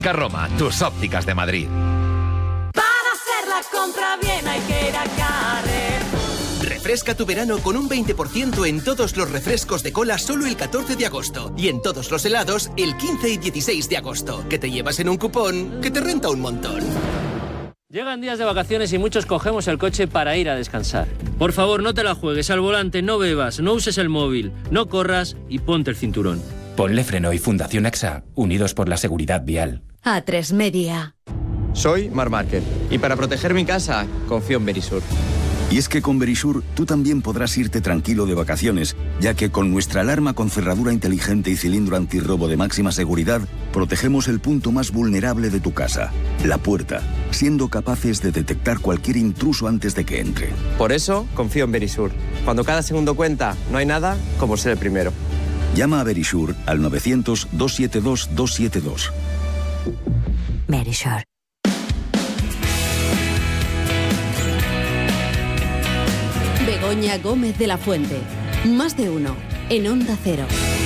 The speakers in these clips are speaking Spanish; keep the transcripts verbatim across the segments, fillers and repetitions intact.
Carroma, tus ópticas de Madrid. Para hacer la compra bien hay que ir a Carrefour. Refresca tu verano con un veinte por ciento en todos los refrescos de cola solo el catorce de agosto y en todos los helados el quince y dieciséis de agosto, que te llevas en un cupón que te renta un montón. Llegan días de vacaciones y muchos cogemos el coche para ir a descansar. Por favor, no te la juegues al volante, no bebas, no uses el móvil, no corras y ponte el cinturón. Ponle Freno y Fundación AXA, unidos por la seguridad vial. A tres Media. Soy Marc Márquez y para proteger mi casa confío en Verisur. Y es que con Verisur tú también podrás irte tranquilo de vacaciones, ya que con nuestra alarma con cerradura inteligente y cilindro antirrobo de máxima seguridad, protegemos el punto más vulnerable de tu casa, la puerta, siendo capaces de detectar cualquier intruso antes de que entre. Por eso confío en Verisur. Cuando cada segundo cuenta, no hay nada como ser el primero. Llama a Verisur al novecientos, doscientos setenta y dos, doscientos setenta y dos. Verisur. Begoña Gómez de la Fuente. Más de uno. En Onda Cero.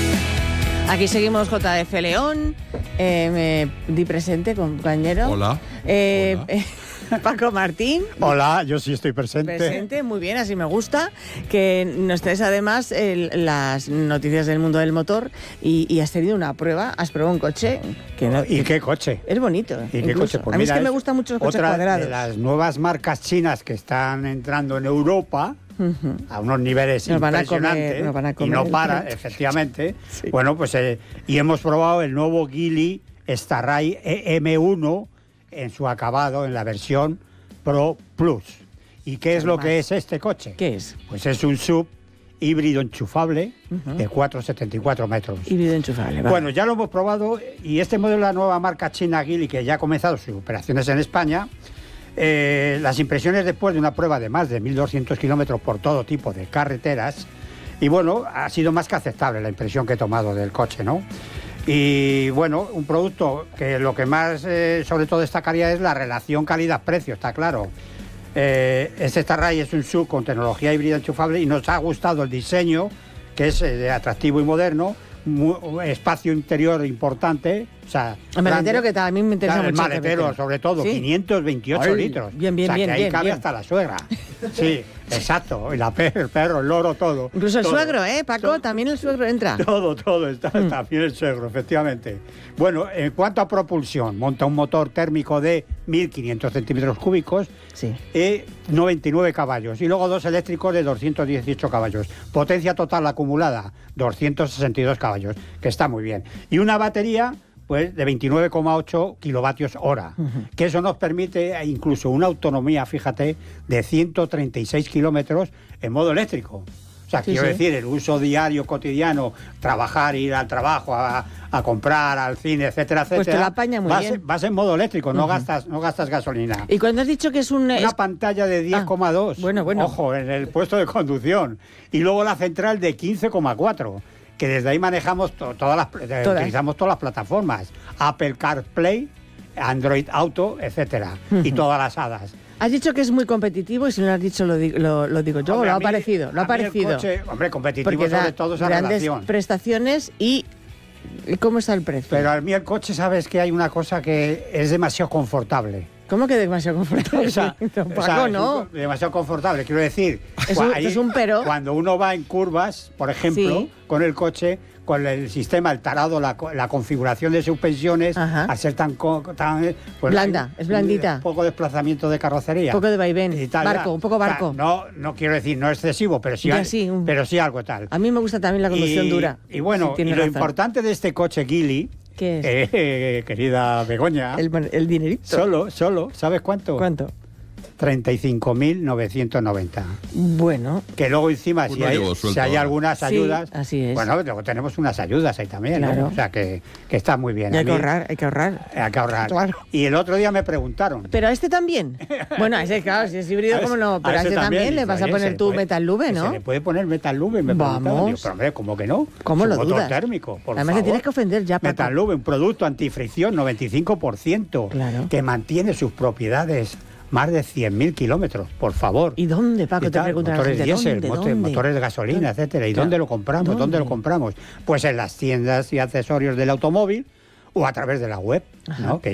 Aquí seguimos J F León. Eh, me di presente, compañero. Hola. Eh, Hola. Eh, Paco Martín. Hola, yo sí estoy presente. Presente, muy bien, así me gusta. Que nos traes además el, las noticias del mundo del motor y, y has tenido una prueba, has probado un coche. Que no, ¿Y qué coche? Es bonito. ¿Y qué coche? Pues a mí mira, es que me es gustan mucho los coches otra cuadrados. de las nuevas marcas chinas que están entrando en Europa. Uh-huh. A unos niveles nos impresionantes van a comer, nos van a comer y no para, efectivamente. Sí. Bueno, pues eh, y hemos probado el nuevo Geely Starray E M uno en su acabado, en la versión Pro Plus. ¿Y qué es lo que es este coche? ¿Qué es? Pues es un sub híbrido enchufable uh-huh. de cuatrocientos setenta y cuatro metros. Híbrido enchufable, vale. Bueno, ya lo hemos probado y este modelo de la nueva marca china Geely, que ya ha comenzado sus operaciones en España, eh, las impresiones después de una prueba de más de mil doscientos kilómetros por todo tipo de carreteras, y bueno, ha sido más que aceptable la impresión que he tomado del coche, ¿no? Y bueno, un producto que lo que más eh, sobre todo destacaría es la relación calidad-precio, está claro. Eh, este Starray es un S U V con tecnología híbrida enchufable y nos ha gustado el diseño, que es eh, atractivo y moderno, muy, espacio interior importante. O sea, el maletero, que también me interesa claro, mucho. El maletero, sobre todo, ¿sí? quinientos veintiocho Ay, litros. Bien, bien, o sea, bien. que ahí bien, cabe bien. hasta la suegra. Sí, exacto. Y la per, el perro, el loro, todo. Incluso el todo. suegro, ¿eh, Paco? Todo. También el suegro entra. Todo, todo. Está, mm. También el suegro, efectivamente. Bueno, en cuanto a propulsión, monta un motor térmico de mil quinientos centímetros cúbicos sí. y noventa y nueve caballos. Y luego dos eléctricos de doscientos dieciocho caballos. Potencia total acumulada, doscientos sesenta y dos caballos, que está muy bien. Y una batería pues de veintinueve coma ocho kilovatios hora, uh-huh. que eso nos permite incluso una autonomía, fíjate, de ciento treinta y seis kilómetros en modo eléctrico. O sea, sí, quiero sí. decir, el uso diario, cotidiano, trabajar, ir al trabajo, a, a comprar, al cine, etcétera, etcétera. Pues te la apaña muy vas, bien. Vas en modo eléctrico, uh-huh. no gastas no gastas gasolina. Y cuando has dicho que es un... Una es... pantalla de diez coma dos, ah, bueno, bueno. ojo, en el puesto de conducción. Y luego la central de quince coma cuatro. Que desde ahí manejamos to- todas las todas. utilizamos todas las plataformas, Apple CarPlay, Android Auto, etcétera, uh-huh. y todas las hadas. Has dicho que es muy competitivo y si no lo has dicho lo, di- lo, lo digo yo, Hombre, lo ha mí, parecido, lo ha parecido. Coche, hombre, competitivo porque sobre da todo esa grandes relación. prestaciones y ¿cómo está el precio? Pero a mí el coche, sabes que hay una cosa que es demasiado confortable. ¿Cómo que demasiado confortable? O sea, Paco, o sea, no. un, demasiado confortable, quiero decir. Es un, ahí, es un pero. Cuando uno va en curvas, por ejemplo, sí. con el coche, con el sistema, el tarado, la, la configuración de suspensiones, Ajá. al ser tan... tan pues, blanda, es blandita. Un poco de desplazamiento de carrocería. Un poco de vaivén, y tal, barco, ya. un poco barco. O sea, no, no quiero decir, no excesivo, pero sí, ya, al, sí un... pero sí algo tal. A mí me gusta también la conducción y, dura. Y bueno, si y lo razón. importante de este coche Geely... ¿Qué es? Eh, eh, querida Begoña. El, el dinerito. Solo, solo, ¿sabes cuánto? ¿Cuánto? treinta y cinco mil novecientos noventa. Bueno. Que luego encima, pues si, hay, si hay algunas ayudas... Sí, así es. Bueno, luego tenemos unas ayudas ahí también, claro. ¿no? O sea, que, que está muy bien. Y hay mí, que ahorrar, hay que ahorrar. Hay que ahorrar. Claro. Y el otro día me preguntaron... ¿Pero a este también? Bueno, a ese, claro, si es híbrido, ¿cómo no? Pero a, a este también, también le vas a poner tu Metal Lube, ¿no? Se le puede poner Metal Lube, me Vamos. Digo, pero hombre, ¿cómo que no? ¿Cómo lo dudas? térmico, por Además favor. te tienes que ofender ya, Paco. Metal Lube, un producto antifricción, noventa y cinco por ciento, claro. que mantiene sus propiedades... Más de cien mil kilómetros, por favor. ¿Y dónde, Paco? Y te preguntan motores la gente, diésel, ¿dónde, motor, dónde? motores de gasolina, etcétera. ¿Y claro. dónde lo compramos? ¿Dónde? ¿Dónde lo compramos? Pues en las tiendas y accesorios del automóvil o a través de la web, ¿no? Que